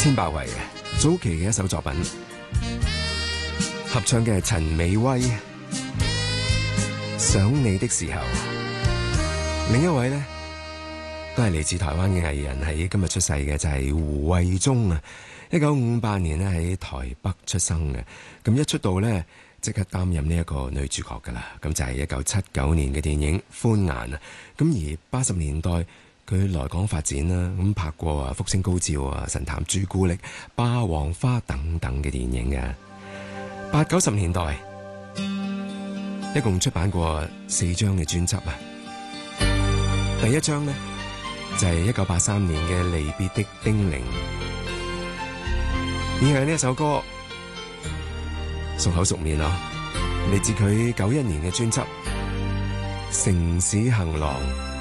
千百惠早期嘅一首作品，合唱嘅係陳美威《想你的時候》。另一位呢，都係嚟自台灣嘅藝人，喺今日出世嘅就係胡慧中啊。1958年呢喺台北出生嘅，咁一出道呢，即刻擔任呢一個女主角噶啦。咁就係1979年嘅電影《歡顏》啊。咁而80年代佢來港發展啦，咁拍過啊《福星高照》啊《神探朱古力》《霸王花》等等嘅電影嘅。80、90年代一共出版過4張嘅專輯啊。第一張呢，就係1983年嘅《離別的叮嚀》，以下呢一首歌熟口熟面咯，嚟自佢91年嘅專輯《城市行廊》。